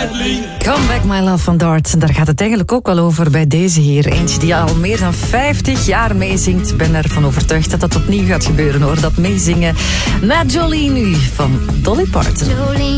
Kathleen. Come Back My Love van Dart. Daar gaat het eigenlijk ook wel over bij deze heer. Eentje die al meer dan 50 jaar meezingt. Ik ben ervan overtuigd dat dat opnieuw gaat gebeuren hoor. Dat meezingen. Na Jolene nu van Dolly Parton.